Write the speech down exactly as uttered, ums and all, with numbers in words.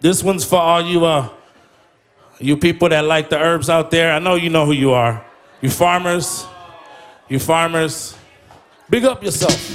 This one's for all you, uh, you people that like the herbs out there. I know you know who you are. You farmers, you farmers, big up yourself.